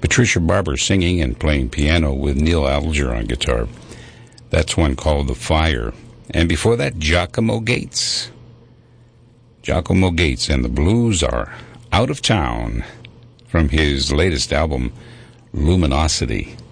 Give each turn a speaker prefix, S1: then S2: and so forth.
S1: Patricia Barber singing and playing piano with Neil Alger on guitar. That's one called The Fire. And before that, Giacomo Gates. Giacomo Gates and the Blues Are Out of Town from his latest album, Luminosity.